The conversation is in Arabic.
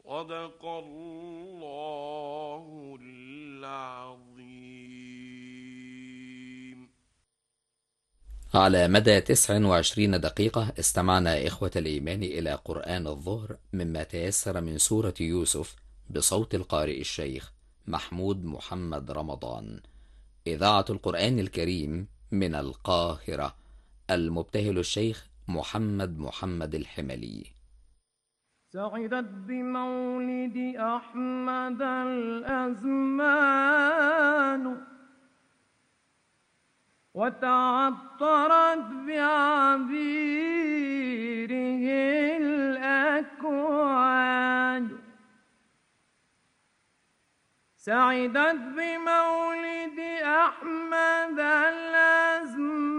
صدق الله العظيم. على مدى 29 دقيقة استمعنا إخوة الإيمان إلى قرآن الظهر مما تيسر من سورة يوسف بصوت القارئ الشيخ محمود محمد رمضان. إذاعة القرآن الكريم من القاهرة، المبتهل الشيخ محمد الحملي. سعدت بمولد أحمد الأزمان، وتعطرت بعبيره الأكوان. سعدت بمولد أحمد الأزمان،